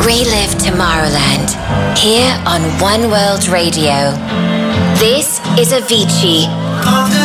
Relive Tomorrowland, here on One World Radio. This is Avicii.